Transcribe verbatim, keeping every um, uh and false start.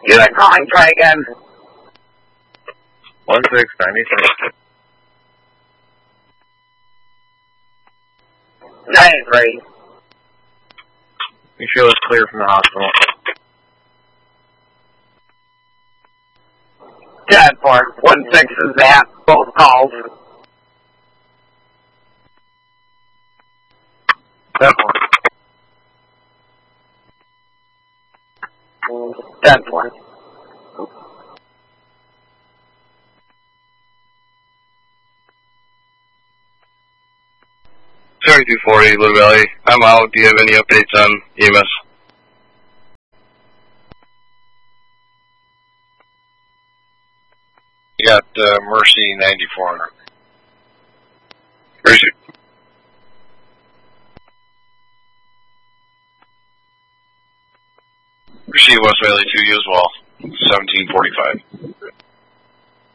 You are calling, try again. One six ninety-six. ninety-three. You feel it's clear from the hospital. ten four. One six is that. Both calls. ten four. ten four. seventy-two forty, Little Valley. I'm out. Do you have any updates on E M S? You got uh, Mercy ninety-four hundred. Mercy. Mercy West Valley two, you as well. seventeen forty-five.